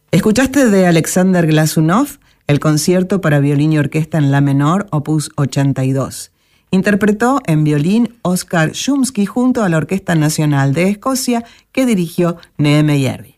Escuchaste de Alexander Glazunov el concierto para violín y orquesta en la menor, opus 82. Interpretó en violín Oskar Shumsky junto a la Orquesta Nacional de Escocia que dirigió Neheme Järvi.